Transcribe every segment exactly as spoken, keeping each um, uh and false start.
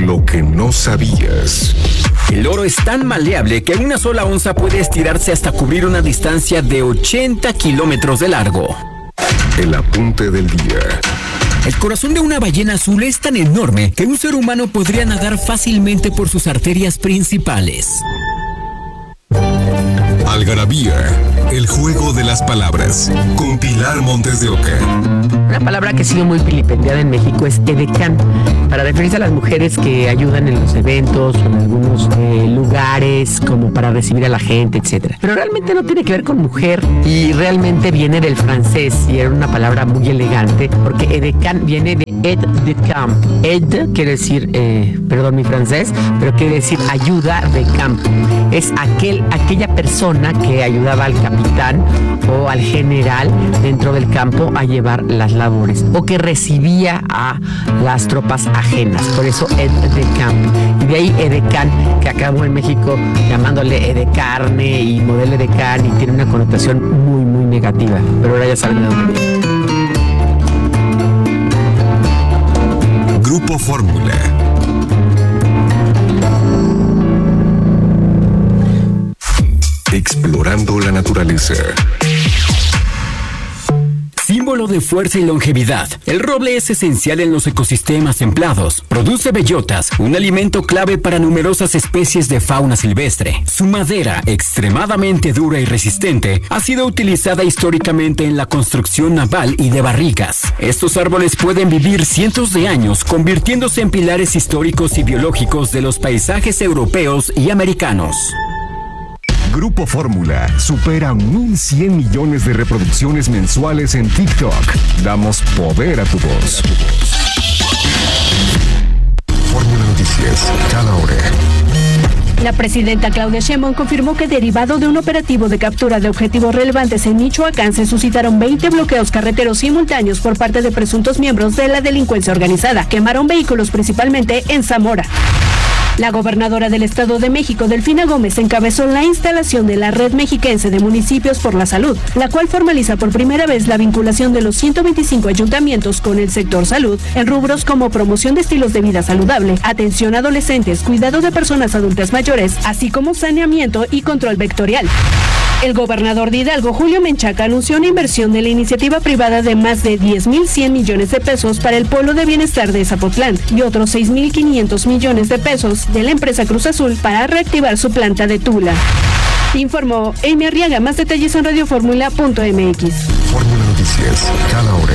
Lo que no sabías. El oro es tan maleable que una sola onza puede estirarse hasta cubrir una distancia de ochenta kilómetros de largo. El apunte del día. El corazón de una ballena azul es tan enorme que un ser humano podría nadar fácilmente por sus arterias principales. Algarabía, el juego de las palabras, con Pilar Montes de Oca. Una palabra que ha sido muy vilipendiada en México es edecán, para referirse a las mujeres que ayudan en los eventos o en algunos eh, lugares, como para recibir a la gente, etcétera. Pero realmente no tiene que ver con mujer y realmente viene del francés y era una palabra muy elegante, porque edecán viene de aide de camp. Aide quiere decir, eh, perdón mi francés, pero quiere decir ayuda de campo. Es aquel, aquella persona que ayudaba al capitán o al general dentro del campo a llevar las labores, o que recibía a las tropas ajenas, por eso aide de camp. Y de ahí edecán, que acabó en México llamándole edecarne y modelo edecán, y tiene una connotación muy muy negativa, pero ahora ya saben de dónde viene. Grupo Fórmula. Explorando la naturaleza. Símbolo de fuerza y longevidad, el roble es esencial en los ecosistemas templados. Produce bellotas, un alimento clave para numerosas especies de fauna silvestre. Su madera, extremadamente dura y resistente, ha sido utilizada históricamente en la construcción naval y de barricas. Estos árboles pueden vivir cientos de años, convirtiéndose en pilares históricos y biológicos de los paisajes europeos y americanos. Grupo Fórmula supera mil cien millones de reproducciones mensuales en TikTok. Damos poder a tu voz. Fórmula Noticias, cada hora. La presidenta Claudia Sheinbaum confirmó que derivado de un operativo de captura de objetivos relevantes en Michoacán se suscitaron veinte bloqueos carreteros simultáneos por parte de presuntos miembros de la delincuencia organizada. Quemaron vehículos principalmente en Zamora. La gobernadora del Estado de México, Delfina Gómez, encabezó la instalación de la Red Mexiquense de Municipios por la Salud, la cual formaliza por primera vez la vinculación de los ciento veinticinco ayuntamientos con el sector salud en rubros como promoción de estilos de vida saludable, atención a adolescentes, cuidado de personas adultas mayores, así como saneamiento y control vectorial. El gobernador de Hidalgo, Julio Menchaca, anunció una inversión de la iniciativa privada de más de diez mil cien millones de pesos para el Polo de Bienestar de Zapotlán y otros seis mil quinientos millones de pesos de la empresa Cruz Azul para reactivar su planta de Tula. Informó Amy Arriaga. Más detalles en radioformula punto m x. Fórmula Noticias, cada hora.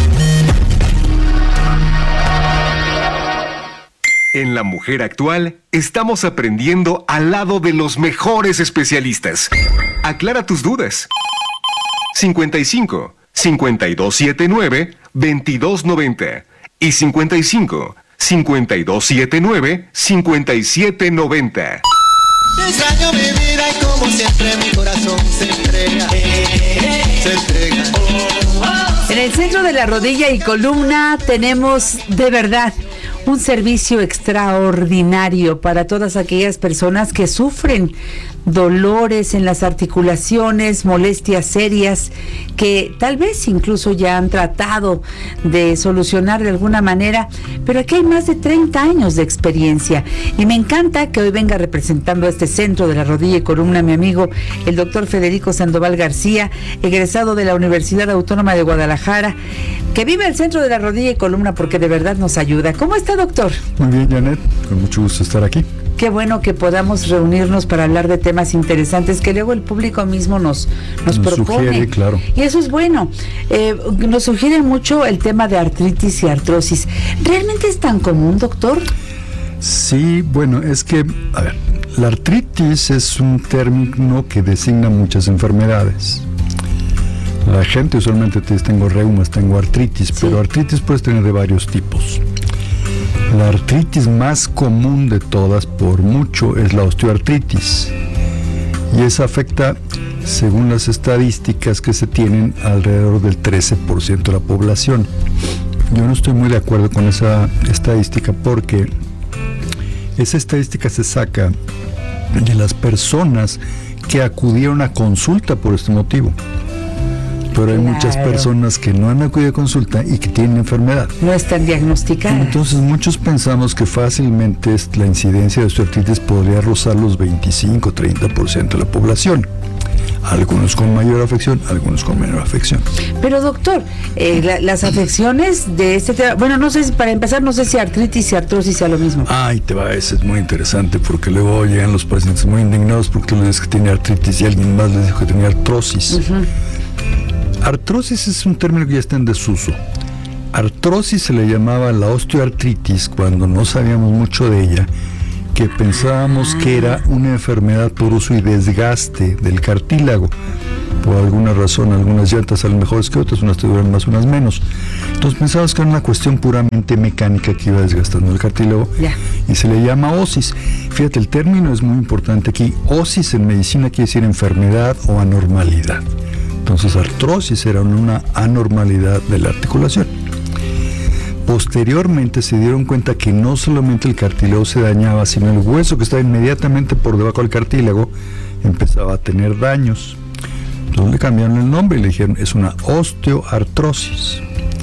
En La Mujer Actual, estamos aprendiendo al lado de los mejores especialistas. Aclara tus dudas. cincuenta y cinco, cincuenta y dos setenta y nueve, veintidós noventa y cincuenta y cinco, cincuenta y dos setenta y nueve, cincuenta y siete noventa. Extraño mi vida y como siempre mi corazón se entrega, se entrega. En el centro de la rodilla y columna tenemos de verdad un servicio extraordinario para todas aquellas personas que sufren dolores en las articulaciones, molestias serias, que tal vez incluso ya han tratado de solucionar de alguna manera, pero aquí hay más de treinta años de experiencia. Y me encanta que hoy venga representando a este centro de la rodilla y columna mi amigo, el doctor Federico Sandoval García, egresado de la Universidad Autónoma de Guadalajara, que vive el centro de la rodilla y columna porque de verdad nos ayuda. ¿Cómo está, doctor? Muy bien, Janet, con mucho gusto estar aquí. Qué bueno que podamos reunirnos para hablar de temas interesantes que luego el público mismo nos, nos, nos propone. Sugiere, claro. Y eso es bueno. Eh, nos sugiere mucho el tema de artritis y artrosis. ¿Realmente es tan común, doctor? Sí, bueno, es que, a ver, la artritis es un término que designa muchas enfermedades. La gente usualmente te dice, tengo reumas, tengo artritis, sí. Pero artritis puedes tener de varios tipos. La artritis más común de todas, por mucho, es la osteoartritis. Y esa afecta, según las estadísticas que se tienen, alrededor del trece por ciento de la población. Yo no estoy muy de acuerdo con esa estadística porque esa estadística se saca de las personas que acudieron a consulta por este motivo. pero hay Claro. muchas personas que no han acudido a consulta y que tienen enfermedad. No están diagnosticadas. Entonces muchos pensamos que fácilmente es- la incidencia de osteoartritis podría rozar los veinticinco a treinta por ciento de la población. Algunos con mayor afección, algunos con menor afección. Pero doctor, eh, la- las afecciones de este tema, bueno, no sé, si- para empezar, no sé si artritis y artrosis sea lo mismo. Ay, te va, eso es muy interesante porque luego llegan los pacientes muy indignados porque tú le dices que tiene artritis y alguien más les dijo que tenía artrosis. Artrosis es un término que ya está en desuso. Artrosis se le llamaba la osteoartritis cuando no sabíamos mucho de ella, que pensábamos que era una enfermedad por uso y desgaste del cartílago. Por alguna razón, algunas llantas salen mejores que otras, unas te duran más, unas menos. Entonces pensábamos que era una cuestión puramente mecánica que iba desgastando el cartílago. Ya. Y se le llama osis. Fíjate, el término es muy importante aquí. Osis en medicina quiere decir enfermedad o anormalidad. Entonces artrosis era una anormalidad de la articulación. Posteriormente se dieron cuenta que no solamente el cartílago se dañaba, sino el hueso que estaba inmediatamente por debajo del cartílago empezaba a tener daños. Entonces le cambiaron el nombre y le dijeron es una osteoartrosis.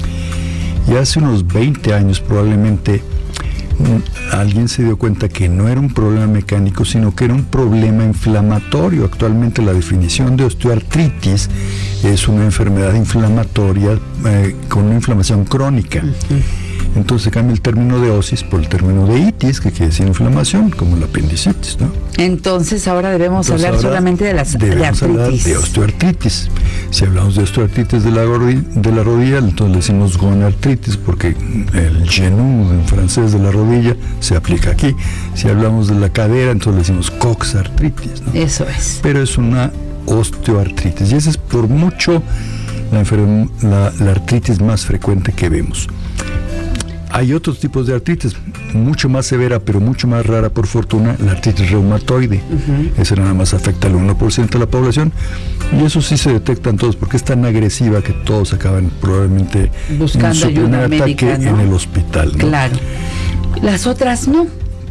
Y hace unos veinte años probablemente mm, alguien se dio cuenta que no era un problema mecánico, sino que era un problema inflamatorio. Actualmente la definición de osteoartritis es una enfermedad inflamatoria eh, con una inflamación crónica. Entonces se cambia el término de osis por el término de itis, que quiere decir inflamación, como la apendicitis, ¿no? Entonces ahora debemos Entonces, hablar ahora solamente de las de debemos hablar artritis. de osteoartritis. Si hablamos de osteoartritis de la, gordi- de la rodilla, entonces le decimos gonartritis, porque el genou en francés de la rodilla se aplica aquí. Si hablamos de la cadera, entonces le decimos coxartritis, ¿no? Eso es. Pero es una osteoartritis y esa es por mucho la, enferm- la, la artritis más frecuente que vemos. Hay otros tipos de artritis, mucho más severa, pero mucho más rara por fortuna, la artritis reumatoide. Esa nada más afecta al uno por ciento de la población y eso sí se detectan todos porque es tan agresiva que todos acaban probablemente Buscando en su ayuda primer médica, ataque ¿no? en el hospital, ¿no? Claro. Las otras no.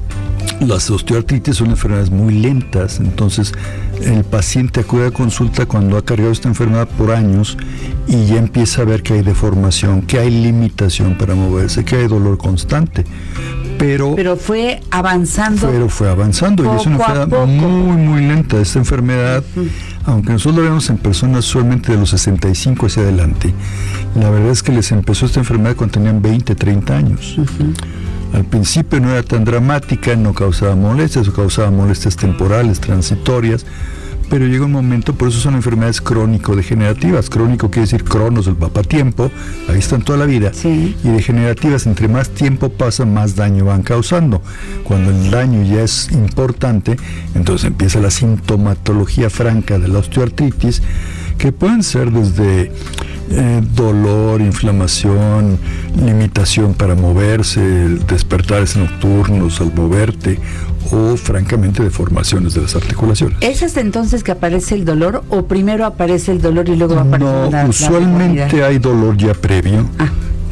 Las osteoartritis son enfermedades muy lentas, entonces el paciente acude a consulta cuando ha cargado esta enfermedad por años y ya empieza a ver que hay deformación, que hay limitación para moverse, que hay dolor constante. Pero, Pero fue avanzando. pero fue avanzando y es una poco a enfermedad poco. muy, muy lenta. Esta enfermedad, aunque nosotros la vemos en personas solamente de los sesenta y cinco hacia adelante, la verdad es que les empezó esta enfermedad cuando tenían veinte, treinta años. Al principio no era tan dramática, no causaba molestias o causaba molestias temporales, transitorias, pero llega un momento, por eso son enfermedades crónico-degenerativas. Crónico quiere decir cronos, el papatiempo, ahí están toda la vida. Sí. Y degenerativas, entre más tiempo pasa, más daño van causando. Cuando el daño ya es importante, entonces empieza la sintomatología franca de la osteoartritis, que pueden ser desde eh, dolor, inflamación, limitación para moverse, despertares nocturnos al moverte o francamente deformaciones de las articulaciones. ¿Es hasta entonces que aparece el dolor o primero aparece el dolor y luego va a aparecer No, la, la usualmente deformidad? hay dolor ya previo, Ah.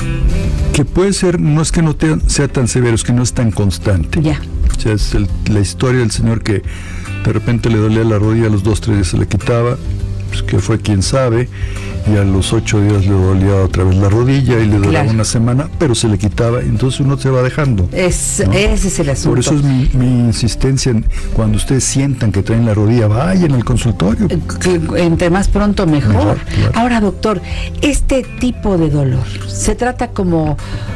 que puede ser, no es que no te- sea tan severo, es que no es tan constante. Ya. O sea, es el- la historia del señor que de repente le dolía la rodilla, a los dos, tres días se le quitaba, pues que fue quién sabe, y a los ocho días le dolía otra vez la rodilla y le duraba Claro. una semana, pero se le quitaba, entonces uno se va dejando. Es, ¿no? Ese es el asunto. Por eso es mi, mi insistencia en cuando ustedes sientan que traen la rodilla, vayan al consultorio. Eh, que entre más pronto mejor. Mejor, claro. Ahora, doctor, este tipo de dolor, ¿se trata como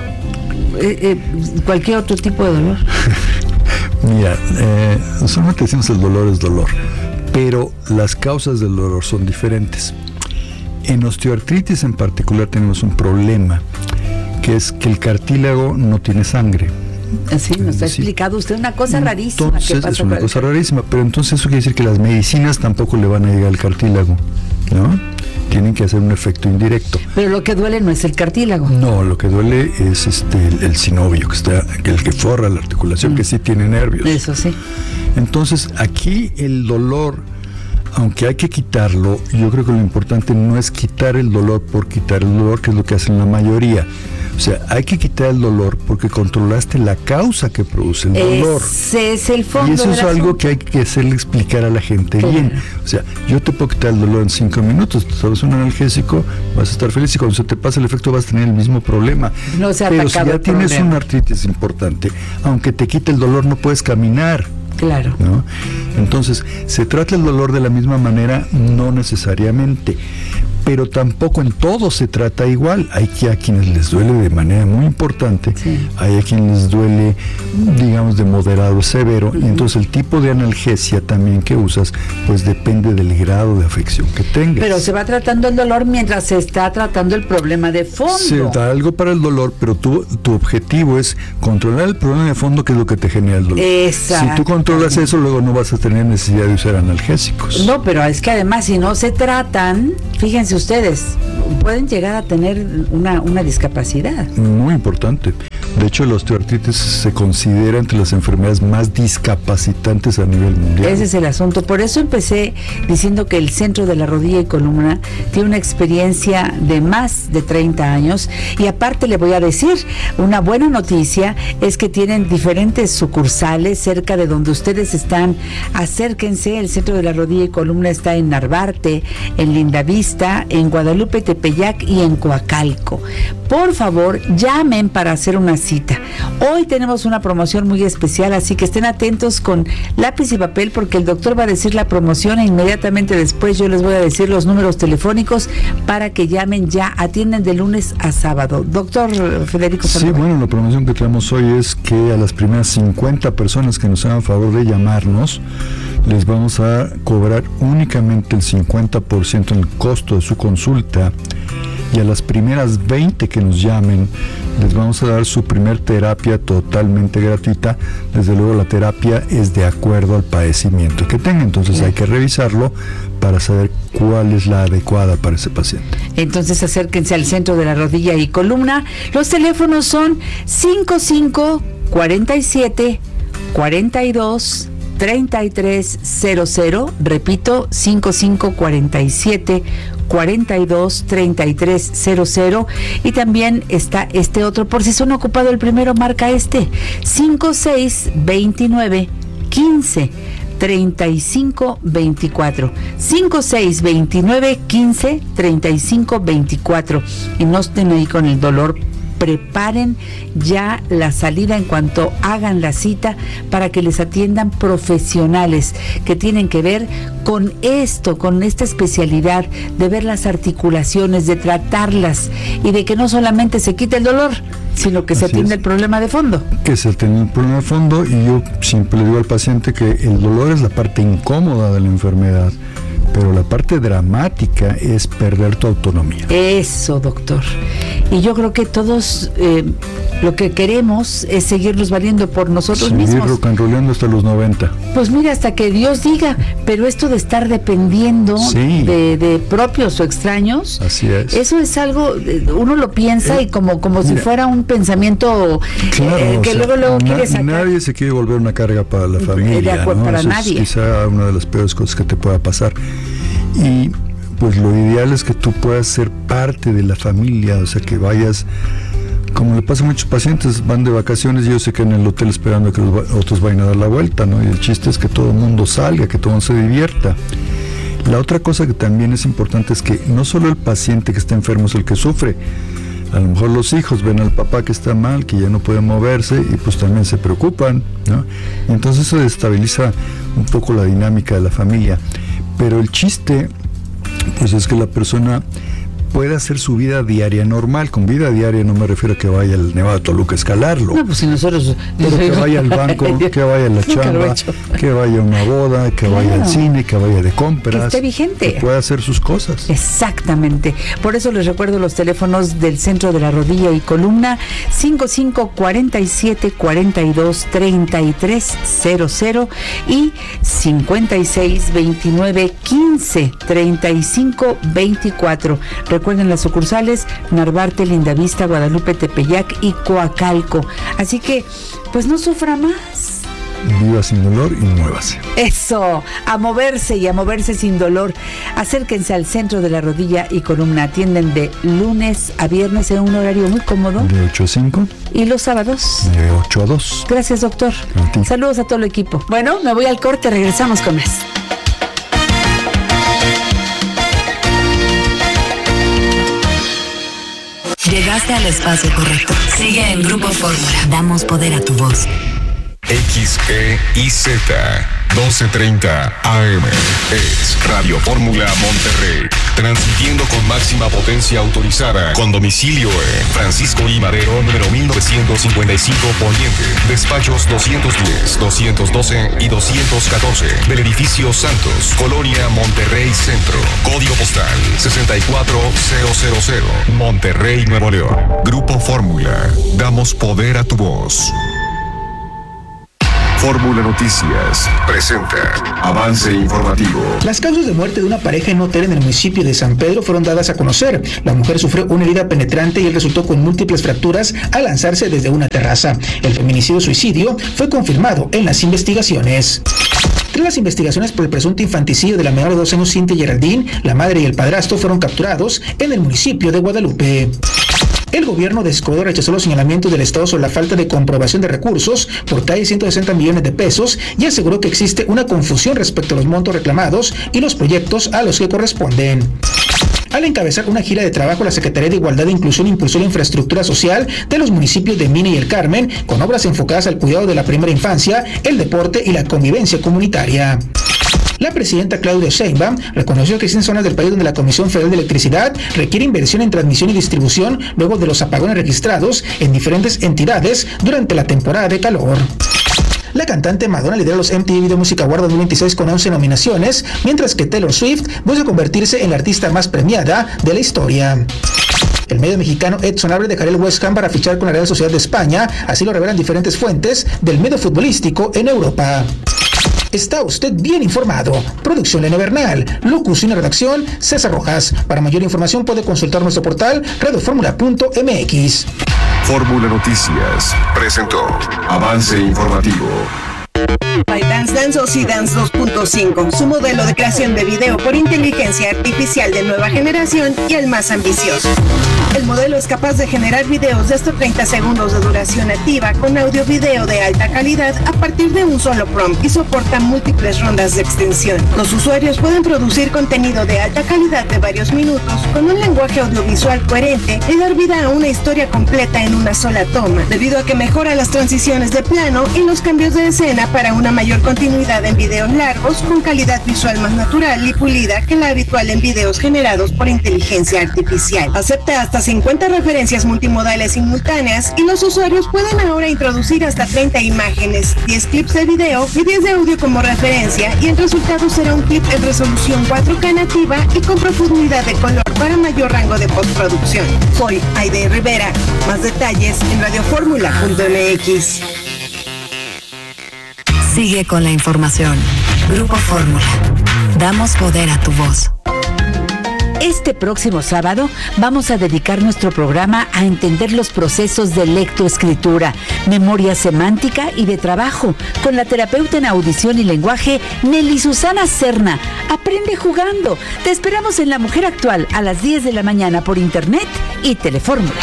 eh, eh, cualquier otro tipo de dolor? Mira, eh, solamente decimos el dolor es dolor, pero las causas del dolor son diferentes. En osteoartritis en particular tenemos un problema, que es que el cartílago no tiene sangre. Así nos ha Sí. explicado usted una cosa rarísima. que Entonces pasa es una con el- cosa rarísima, pero entonces eso quiere decir que las medicinas tampoco le van a llegar al cartílago, ¿no? Tienen que hacer un efecto indirecto. Pero lo que duele no es el cartílago. No, lo que duele es este el, el sinovio, que está, el que forra la articulación, que sí tiene nervios. Eso sí. Entonces, aquí el dolor, aunque hay que quitarlo, yo creo que lo importante no es quitar el dolor por quitar el dolor, que es lo que hacen la mayoría. O sea, hay que quitar el dolor porque controlaste la causa que produce el dolor. Ese es el fondo. Y eso del es algo asunto. que hay que hacerle explicar a la gente Claro. bien. O sea, yo te puedo quitar el dolor en cinco minutos, te tomas un analgésico, vas a estar feliz y cuando se te pase el efecto vas a tener el mismo problema. No se ha Pero si atacado ya el tienes problema. una artritis importante, aunque te quite el dolor no puedes caminar. Claro. ¿No? Entonces, ¿se trata el dolor de la misma manera? No necesariamente, pero tampoco en todo se trata igual. Hay que a quienes les duele de manera muy importante, Sí. hay a quienes les duele, digamos, de moderado a severo, uh-huh. Y entonces el tipo de analgesia también que usas, pues depende del grado de afección que tengas. Pero se va tratando el dolor mientras se está tratando el problema de fondo. Se da algo para el dolor, pero tu, tu objetivo es controlar el problema de fondo, que es lo que te genera el dolor. Exacto. Si tú controlas eso, luego no vas a tener necesidad de usar analgésicos. No, pero es que además si no se tratan, fíjense ustedes, pueden llegar a tener una, una discapacidad. Muy importante. De hecho, la osteoartritis se considera entre las enfermedades más discapacitantes a nivel mundial. Ese es el asunto. Por eso empecé diciendo que el Centro de la Rodilla y Columna tiene una experiencia de más de treinta años y aparte le voy a decir, una buena noticia es que tienen diferentes sucursales cerca de donde ustedes están. Acérquense, el Centro de la Rodilla y Columna está en Narvarte, en Lindavista, en Guadalupe, Tepeyac y en Coacalco. Por favor, llamen para hacer una cita. Hoy tenemos una promoción muy especial, así que estén atentos con lápiz y papel porque el doctor va a decir la promoción e inmediatamente después yo les voy a decir los números telefónicos para que llamen ya. Atienden de lunes a sábado. Doctor Federico Sí, Sandoval. bueno, la promoción que traemos hoy es que a las primeras cincuenta personas que nos hagan favor de llamarnos, les vamos a cobrar únicamente el cincuenta por ciento en el costo de su consulta. Y a las primeras veinte que nos llamen, les vamos a dar su primer terapia totalmente gratuita. Desde luego la terapia es de acuerdo al padecimiento que tenga, entonces hay que revisarlo para saber cuál es la adecuada para ese paciente. Entonces acérquense al Centro de la Rodilla y Columna. Los teléfonos son cincuenta y cinco, cuarenta y siete, cuarenta y dos, treinta y tres cero cero. Repito, cincuenta y cinco, cuarenta y siete, cuarenta y dos, treinta y tres cero cero. Y también está este otro, por si son ocupado el primero, marca este, cincuenta y seis, veintinueve, quince, treinta y cinco veinticuatro. cincuenta y seis, veintinueve, quince, treinta y cinco veinticuatro. Y no estén ahí con el dolor. Preparen ya la salida en cuanto hagan la cita para que les atiendan profesionales que tienen que ver con esto, con esta especialidad de ver las articulaciones, de tratarlas y de que no solamente se quite el dolor, sino que se Así atienda es. el problema de fondo. Que se tiene un problema de fondo y yo siempre le digo al paciente que el dolor es la parte incómoda de la enfermedad, pero la parte dramática es perder tu autonomía. Eso, doctor. Y yo creo que todos eh, lo que queremos es seguirnos valiendo por nosotros Seguir mismos. rock and rollando hasta los noventa. Pues mira, hasta que Dios diga, pero esto de estar dependiendo Sí. de, de propios o extraños, Así es. eso es algo, eh, uno lo piensa Eh, y como, como si mira. fuera un pensamiento Claro, eh, o que sea, luego luego na- quiere sacar. nadie se quiere volver una carga para la De familia, acuerdo, ¿no? para Eso nadie. es quizá una de las peores cosas que te pueda pasar. Y pues lo ideal es que tú puedas ser parte de la familia, o sea, que vayas, como le pasa a muchos pacientes, van de vacaciones y yo sé que en el hotel esperando a que los va- otros vayan a dar la vuelta, ¿no? Y el chiste es que todo el mundo salga, que todo el mundo se divierta. La otra cosa que también es importante es que no solo el paciente que está enfermo es el que sufre, a lo mejor los hijos ven al papá que está mal, que ya no puede moverse y pues también se preocupan, ¿no? Y entonces eso desestabiliza un poco la dinámica de la familia. Pero el chiste, pues es que la persona pueda hacer su vida diaria normal. Con vida diaria no me refiero a que vaya al Nevado de Toluca a escalarlo. No, pues si nosotros... Pero que vaya al banco, que vaya a la Nunca lo he chamba, hecho. que vaya a una boda, que Claro. vaya al cine, que vaya de compras. Que esté vigente. Que pueda hacer sus cosas. Exactamente. Por eso les recuerdo los teléfonos del Centro de la Rodilla y Columna: cincuenta y cinco, cuarenta y siete, cuarenta y dos, treinta y tres cero cero y cincuenta y seis, veintinueve, quince, treinta y cinco veinticuatro. Recuerden las sucursales: Narvarte, Lindavista, Guadalupe, Tepeyac y Coacalco. Así que, pues no sufra más. viva sin dolor y muévase. Eso, a moverse y a moverse sin dolor. Acérquense al Centro de la Rodilla y Columna. Atienden de lunes a viernes en un horario muy cómodo. De ocho a cinco. ¿Y los sábados? De ocho a dos. Gracias, doctor. A Saludos a todo el equipo. Bueno, me voy al corte, regresamos con más. Llegaste al espacio correcto. Sigue en Grupo Fórmula. Damos poder a tu voz. X E I Z doce treinta A M es Radio Fórmula Monterrey, transmitiendo con máxima potencia autorizada, con domicilio en Francisco I. Madero, número mil novecientos cincuenta y cinco Poniente, despachos doscientos diez, doscientos doce y doscientos catorce, del edificio Santos, Colonia Monterrey Centro, código postal sesenta y cuatro mil, Monterrey, Nuevo León. Grupo Fórmula, damos poder a tu voz. Fórmula Noticias presenta avance informativo. Las causas de muerte de una pareja en un hotel en el municipio de San Pedro fueron dadas a conocer. La mujer sufrió una herida penetrante y él resultó con múltiples fracturas al lanzarse desde una terraza. El feminicidio-suicidio fue confirmado en las investigaciones. Tras las investigaciones por el presunto infanticidio de la menor de dos años Cintia Geraldine, la madre y el padrastro fueron capturados en el municipio de Guadalupe. El gobierno de Escobedo rechazó los señalamientos del Estado sobre la falta de comprobación de recursos por casi ciento sesenta millones de pesos y aseguró que existe una confusión respecto a los montos reclamados y los proyectos a los que corresponden. Al encabezar una gira de trabajo, la Secretaría de Igualdad e Inclusión impulsó la infraestructura social de los municipios de Mina y El Carmen, con obras enfocadas al cuidado de la primera infancia, el deporte y la convivencia comunitaria. La presidenta Claudia Sheinbaum reconoció que existen zonas del país donde la Comisión Federal de Electricidad requiere inversión en transmisión y distribución luego de los apagones registrados en diferentes entidades durante la temporada de calor. La cantante Madonna lidera los M T V Video Music Awards dos mil veintiséis con once nominaciones, mientras que Taylor Swift busca convertirse en la artista más premiada de la historia. El medio mexicano Edson Álvarez dejará el West Ham para fichar con la Real Sociedad de España, así lo revelan diferentes fuentes del medio futbolístico en Europa. Está usted bien informado. Producción Lene Bernal. Locución y redacción César Rojas. Para mayor información puede consultar nuestro portal radio fórmula punto m x. Fórmula Noticias presentó avance informativo. ByteDance lanzó C-Dance dos punto cinco, su modelo de creación de video por inteligencia artificial de nueva generación y el más ambicioso. El modelo es capaz de generar videos de hasta treinta segundos de duración activa con audio-video de alta calidad a partir de un solo prompt y soporta múltiples rondas de extensión. Los usuarios pueden producir contenido de alta calidad de varios minutos con un lenguaje audiovisual coherente y dar vida a una historia completa en una sola toma, debido a que mejora las transiciones de plano y los cambios de escena para una mayor continuidad en videos largos con calidad visual más natural y pulida que la habitual en videos generados por inteligencia artificial. Acepta hasta cincuenta referencias multimodales simultáneas y los usuarios pueden ahora introducir hasta treinta imágenes, diez clips de video y diez de audio como referencia, y el resultado será un clip en resolución cuatro K nativa y con profundidad de color para mayor rango de postproducción. Soy Aide Rivera. Más detalles en radio fórmula punto m x. Sigue con la información. Grupo Fórmula. Damos poder a tu voz. Este próximo sábado vamos a dedicar nuestro programa a entender los procesos de lectoescritura, memoria semántica y de trabajo con la terapeuta en audición y lenguaje Nelly Susana Serna. Aprende jugando. Te esperamos en La Mujer Actual a las diez de la mañana por internet y Telefórmula.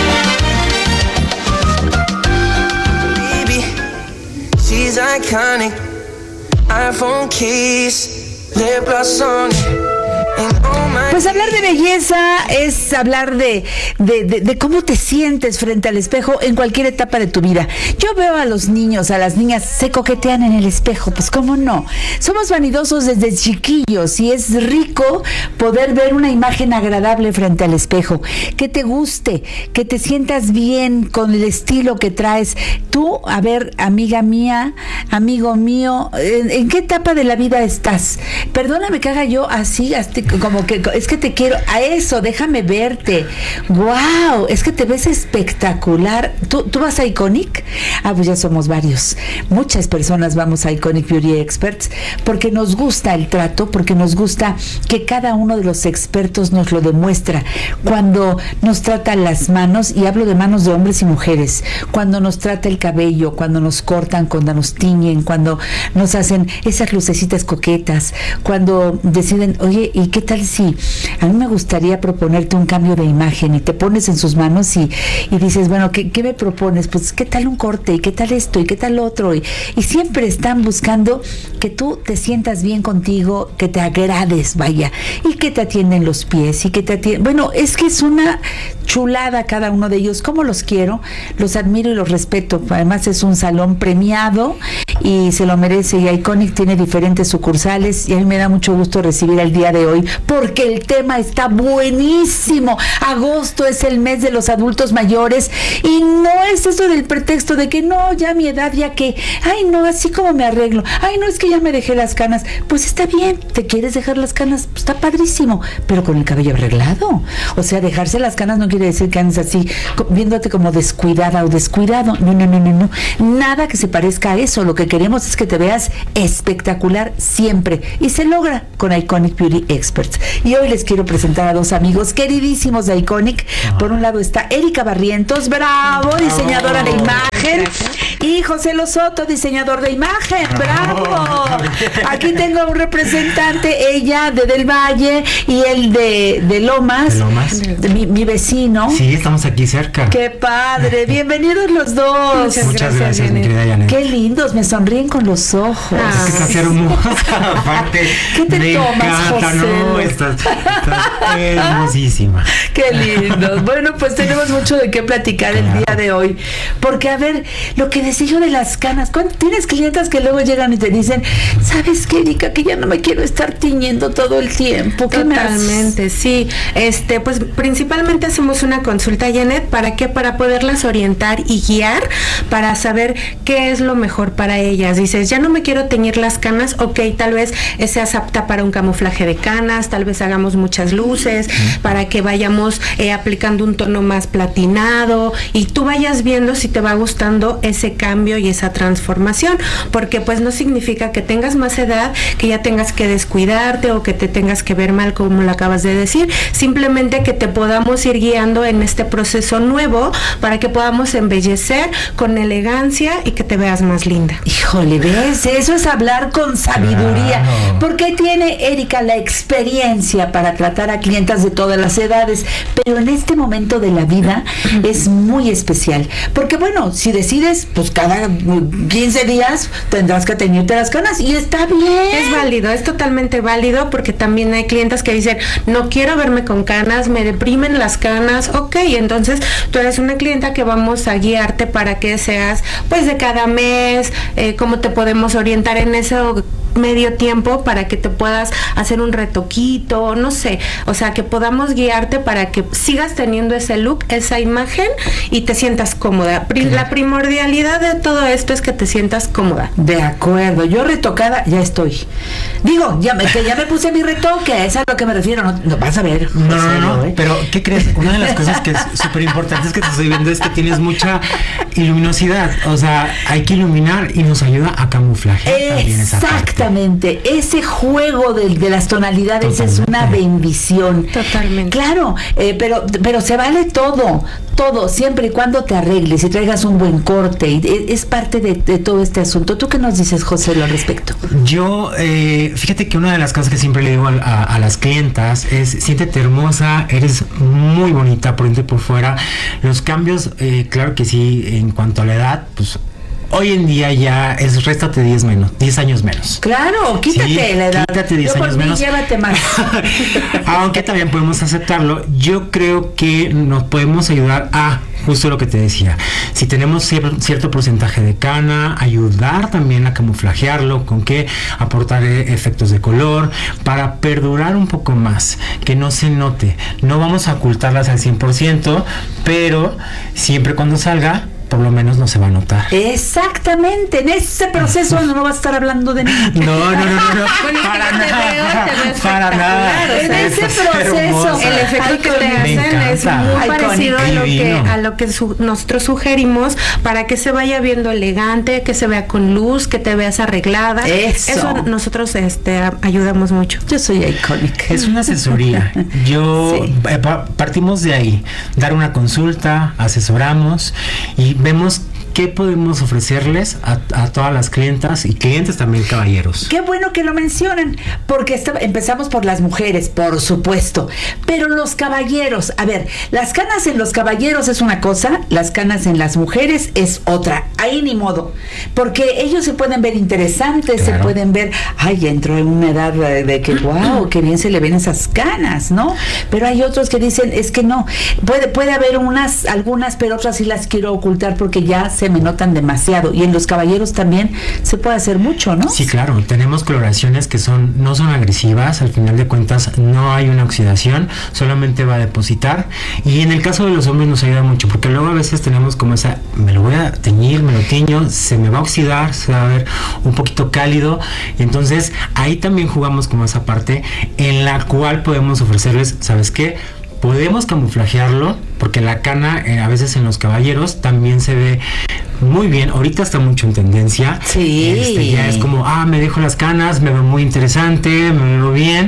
She's iconic, iPhone keys, lip gloss on it. Pues hablar de belleza es hablar de, de, de, de cómo te sientes frente al espejo en cualquier etapa de tu vida. Yo veo a los niños, a las niñas, se coquetean en el espejo, pues cómo no. Somos vanidosos desde chiquillos y es rico poder ver una imagen agradable frente al espejo, que te guste, que te sientas bien con el estilo que traes. Tú, a ver, amiga mía, amigo mío, ¿en, en qué etapa de la vida estás? Perdóname que haga yo así, así como que es que te quiero, a eso, déjame verte. Wow, es que te ves espectacular. ¿Tú, tú vas a Iconic? Ah, pues ya somos varios. Muchas personas vamos a Iconic Beauty Experts porque nos gusta el trato, porque nos gusta que cada uno de los expertos nos lo demuestra. Cuando nos trata las manos, y hablo de manos de hombres y mujeres, cuando nos trata el cabello, cuando nos cortan, cuando nos tiñen, cuando nos hacen esas lucecitas coquetas, cuando deciden, oye, ¿y qué tal si a mí me gustaría proponerte un cambio de imagen? Y te pones en sus manos y, y dices, bueno, ¿qué, ¿qué me propones? Pues, ¿qué tal un corte? ¿Y qué tal esto? ¿Y qué tal otro? Y, y siempre están buscando que tú te sientas bien contigo, que te agrades, vaya, y que te atienden los pies, y que te atienden... Bueno, es que es una chulada cada uno de ellos. ¿Cómo los quiero? Los admiro y los respeto. Además es un salón premiado y se lo merece, y Iconic tiene diferentes sucursales, y a mí me da mucho gusto recibir el día de hoy porque el tema está buenísimo. Agosto es el mes de los adultos mayores y no es eso del pretexto de que no, ya mi edad, ya que, ay no, así como me arreglo, ay no, es que ya me dejé las canas. Pues está bien, te quieres dejar las canas, pues está padrísimo, pero con el cabello arreglado. O sea, dejarse las canas no quiere decir que andes así viéndote como descuidada o descuidado. No, no, no, no, no. Nada que se parezca a eso. Lo que queremos es que te veas espectacular siempre, y se logra con Iconic Beauty Experts. Y hoy les quiero presentar a dos amigos queridísimos de Iconic. Por un lado está Erika Barrientos, bravo, diseñadora de imagen, y José Losoto, diseñador de imagen, bravo. Aquí tengo un representante, ella de Del Valle y él de, de Lomas, de Lomas. De mi, mi vecino. Sí, estamos aquí cerca. Qué padre, bienvenidos los dos. Muchas, Muchas gracias, gracias mi querida Janet. Qué lindos, me sonríen con los ojos. Ah, es que estás hermosa, aparte. ¿Qué te me tomas, encanta, José? No, estás, estás hermosísima. Qué lindos. Bueno, pues tenemos mucho de qué platicar claro. el día de hoy. Porque, a ver, lo que decía yo de las canas, ¿cuánto tienes clientas que luego llegan y te dicen, ¿sabes qué, Erika? Que ya no me quiero estar tiñendo todo el tiempo. ¿Qué Totalmente, sí. Este, pues principalmente hacemos una consulta, Janet, ¿para qué? Para poderlas orientar y guiar, para saber qué es lo mejor para ellas. Dices, ya no me quiero teñir las canas, ok, tal vez seas apta para un camuflaje de canas, tal vez hagamos muchas luces, uh-huh. para que vayamos eh, aplicando un tono más platinado, y tú vayas viendo si te va gustando ese cambio y esa transformación, porque pues no significa que tengas más edad, que ya tengas que descuidarte o que te tengas que ver mal, como lo acabas de decir, simplemente que te podamos ir guiando en este proceso nuevo para que podamos embellecer con elegancia y que te veas más linda. Híjole, ¿ves? Eso es hablar con sabiduría. Claro. Porque tiene Erika la experiencia para tratar a clientas de todas las edades, pero en este momento de la vida es muy especial. Porque bueno, si decides, pues cada quince días tendrás que teñirte las canas y está bien. Es válido, es totalmente válido, porque también hay clientas que dicen, no quiero verme con canas, me deprimen las canas. Ok, entonces tú eres una clienta que vamos a guiarte para que seas pues de cada mes, eh, cómo te podemos orientar en eso medio tiempo para que te puedas hacer un retoquito, no sé, o sea, que podamos guiarte para que sigas teniendo ese look, esa imagen y te sientas cómoda. Pri- la primordialidad de todo esto es que te sientas cómoda. De acuerdo, yo retocada ya estoy. Digo, ya me, que ya me puse mi retoque, es a lo que me refiero, no, no vas a ver. No, no, no, no, ¿eh? Pero ¿qué crees? Una de las cosas que es súper importante es que te estoy viendo es que tienes mucha luminosidad, o sea, hay que iluminar y nos ayuda a camuflajear también esa parte. Exactamente, ese juego de, de las tonalidades Totalmente. Es una bendición. Totalmente. Claro, eh, pero, pero se vale todo, todo, siempre y cuando te arregles y traigas un buen corte, y es, es parte de, de todo este asunto. ¿Tú qué nos dices, José, al respecto? Yo, eh, fíjate que una de las cosas que siempre le digo a, a, a las clientas es, siéntete hermosa, eres muy bonita por dentro y por fuera. Los cambios, eh, claro que sí, en cuanto a la edad, pues hoy en día ya es réstate diez menos, diez años menos. Claro, quítate sí, la edad. Quítate diez Yo años por mí, menos. Llévate más. Aunque también podemos aceptarlo. Yo creo que nos podemos ayudar a justo lo que te decía. Si tenemos cier- cierto porcentaje de cana, ayudar también a camuflajearlo, con que aportar eh, efectos de color para perdurar un poco más, que no se note. No vamos a ocultarlas al cien por ciento, pero siempre cuando salga por lo menos no se va a notar. Exactamente, en ese proceso no vas a estar hablando de mí. No, no, no, no, no. Bueno, para te nada, veo, te veo para nada. En ese proceso, el efecto que te hacen es muy Iconic. parecido a lo que Divino. a lo que su- nosotros sugerimos para que se vaya viendo elegante, que se vea con luz, que te veas arreglada. Eso. nosotros este a- ayudamos mucho. Yo soy Iconic. Es una asesoría. Yo Sí. eh, pa- partimos de ahí, dar una consulta, asesoramos y vemos qué podemos ofrecerles a, a todas las clientas y clientes también, caballeros. Qué bueno que lo mencionan, porque esta- empezamos por las mujeres, por supuesto, pero los caballeros, a ver, las canas en los caballeros es una cosa, las canas en las mujeres es otra, ahí ni modo, porque ellos se pueden ver interesantes, Claro. se pueden ver, ay, entró en una edad de, de que, wow, qué bien se le ven esas canas, ¿no? Pero hay otros que dicen, es que no, puede, puede haber unas, algunas, pero otras sí las quiero ocultar porque ya se me notan demasiado, y en los caballeros también se puede hacer mucho, ¿no? Sí, claro, tenemos coloraciones que son no son agresivas, al final de cuentas no hay una oxidación, solamente va a depositar, y en el caso de los hombres nos ayuda mucho, porque luego a veces tenemos como esa, me lo voy a teñir, me lo tiño, se me va a oxidar, se va a ver un poquito cálido, entonces ahí también jugamos como esa parte en la cual podemos ofrecerles, ¿sabes qué? Podemos camuflajearlo, porque la cana eh, a veces en los caballeros también se ve muy bien. Ahorita está mucho en tendencia. Sí. Este, ya es como, ah, me dejo las canas, me veo muy interesante, me veo bien.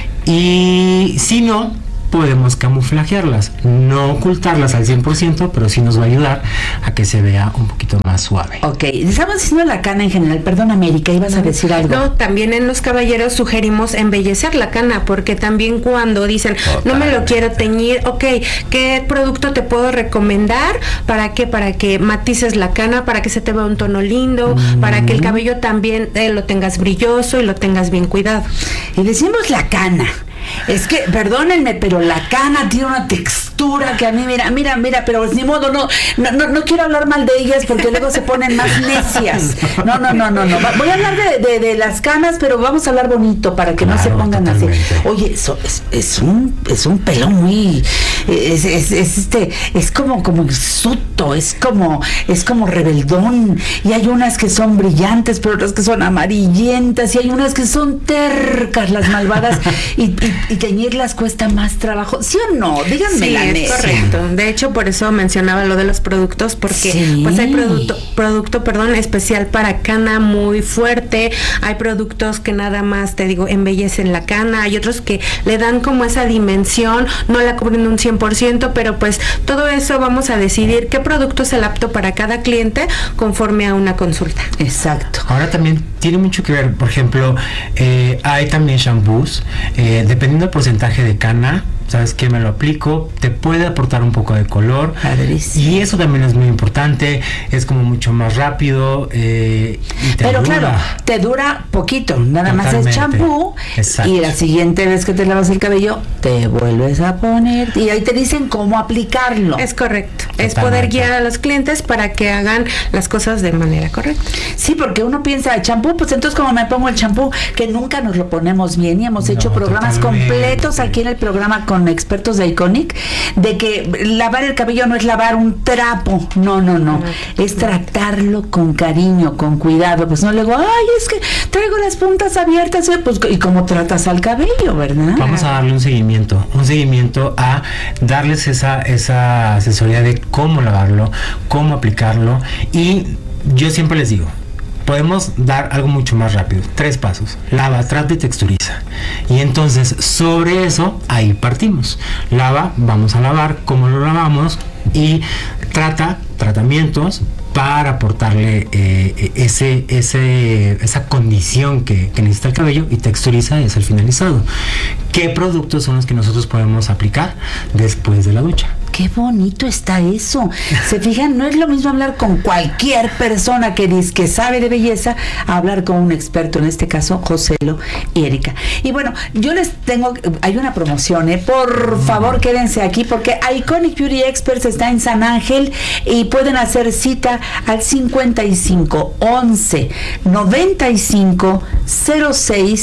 Y si no, podemos camuflajearlas, no ocultarlas al cien por ciento, pero sí nos va a ayudar a que se vea un poquito más suave. Ok, estamos diciendo la cana en general, perdón, América, ibas a decir algo. No, también en los caballeros sugerimos embellecer la cana, porque también cuando dicen, no me lo quiero teñir, ok, ¿qué producto te puedo recomendar? ¿Para qué? Para que matices la cana, para que se te vea un tono lindo, mm. para que el cabello también eh, lo tengas brilloso y lo tengas bien cuidado. Y decimos la cana. Es que, perdónenme, pero la cana tiene una textura que a mí, mira, mira, mira, pero ni modo, no, no, no, no quiero hablar mal de ellas porque luego se ponen más necias. No, no, no, no, no. Voy a hablar de, de, de las canas, pero vamos a hablar bonito para que claro, no se pongan totalmente. Así. Oye, eso es, es un, es un pelo muy, es, es, es este, es como, como suto, es como, es como rebeldón, y hay unas que son brillantes, pero otras que son amarillentas, y hay unas que son tercas, las malvadas, y, y y teñirlas cuesta más trabajo, ¿sí o no? Díganme sí, la es correcto. De hecho, por eso mencionaba lo de los productos, porque sí. pues hay producto, producto, perdón, especial para cana muy fuerte, hay productos que nada más, te digo, embellecen la cana, hay otros que le dan como esa dimensión, no la cubren un cien por ciento, pero pues todo eso vamos a decidir qué producto es el apto para cada cliente conforme a una consulta. Exacto. Ahora también tiene mucho que ver, por ejemplo, eh, hay también shampoos, eh, dependiendo del porcentaje de cana, sabes que me lo aplico, te puede aportar un poco de color. Padrísimo. Y eso también es muy importante, es como mucho más rápido. Eh, y te Pero dura. claro, te dura poquito, nada Totalmente. más es champú. Exacto. Y la siguiente vez que te lavas el cabello, te vuelves a poner y ahí te dicen cómo aplicarlo. Es correcto, Totalmente. Es poder guiar a los clientes para que hagan las cosas de manera correcta. Sí, porque uno piensa, champú, pues entonces como me pongo el champú, que nunca nos lo ponemos bien, y hemos no, hecho programas totalmente. completos aquí en el programa con expertos de Iconic, de que lavar el cabello no es lavar un trapo, no, no, no, no. es tratarlo con cariño, con cuidado, pues no le digo, ay, es que traigo las puntas abiertas, pues, ¿y cómo tratas al cabello, verdad? Vamos a darle un seguimiento, un seguimiento a darles esa, esa asesoría de cómo lavarlo, cómo aplicarlo, y yo siempre les digo, podemos dar algo mucho más rápido. Tres pasos. Lava, trata y texturiza. Y entonces, sobre eso, ahí partimos. Lava, vamos a lavar, cómo lo lavamos, y trata, tratamientos para aportarle eh, ese, ese, esa condición que, que necesita el cabello, y texturiza es el finalizado. ¿Qué productos son los que nosotros podemos aplicar después de la ducha? Qué bonito está eso. Se fijan, no es lo mismo hablar con cualquier persona que dice que sabe de belleza a hablar con un experto, en este caso Joselo y Erika. Y bueno, yo les tengo, hay una promoción, ¿eh? Por favor quédense aquí, porque Iconic Beauty Experts está en San Ángel y pueden hacer cita al cincuenta y cinco once noventa y cinco cero seis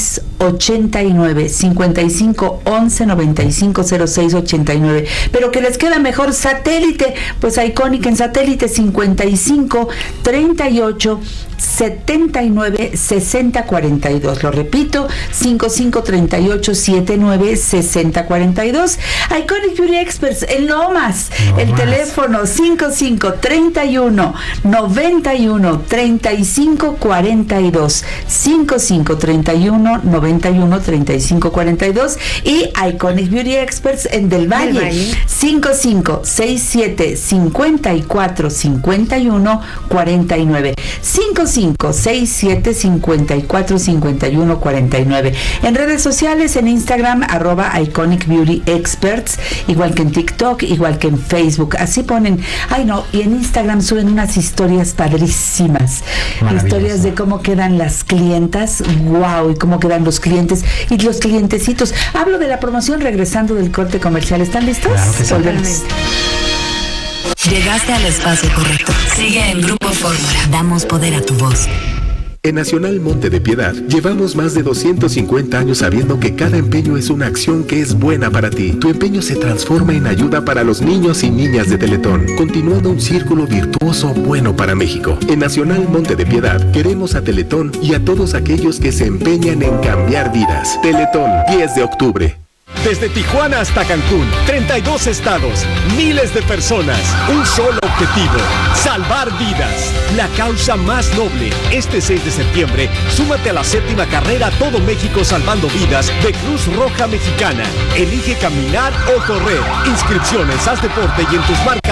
ochenta y nueve, cincuenta y cinco once noventa y cinco cero seis ochenta y nueve. Pero que les queda mejor satélite, pues Iconic en satélite cincuenta y cinco treinta y ocho setenta y nueve sesenta cuarenta y dos. Lo repito, cincuenta y cinco treinta y ocho setenta y nueve sesenta cuarenta y dos. Iconic Beauty Experts en Lomas. No el más. Teléfono cincuenta y cinco treinta y uno noventa y uno treinta y cinco cuarenta y dos. cincuenta y cinco treinta y uno noventa y uno treinta y cinco cuarenta y dos. Y Iconic Beauty Experts en Del Valle. Del Valle. cincuenta y cinco sesenta y siete cincuenta y cuatro cincuenta y uno cuarenta y nueve. cincuenta y cinco sesenta y siete cincuenta y cuatro cincuenta y uno cuarenta y nueve. En redes sociales, en Instagram, arroba Iconic Beauty Experts, igual que en TikTok, igual que en Facebook. Así ponen, ay no, y en Instagram suben unas historias padrísimas. Historias de cómo quedan las clientas, wow, y cómo quedan los clientes y los clientecitos. Hablo de la promoción regresando del corte comercial. ¿Están listos? Claro que sí. Volvemos. Llegaste al espacio correcto. Sigue en Grupo Fórmula. Damos poder a tu voz. En Nacional Monte de Piedad llevamos más de doscientos cincuenta años sabiendo que cada empeño es una acción que es buena para ti. Tu empeño se transforma en ayuda para los niños y niñas de Teletón, continuando un círculo virtuoso bueno para México. En Nacional Monte de Piedad queremos a Teletón y a todos aquellos que se empeñan en cambiar vidas. Teletón, diez de octubre. Desde Tijuana hasta Cancún, treinta y dos estados, miles de personas, un solo objetivo, salvar vidas. La causa más noble. Este seis de septiembre, súmate a la séptima carrera Todo México Salvando Vidas de Cruz Roja Mexicana. Elige caminar o correr. Inscripciones, haz deporte y en tus marcas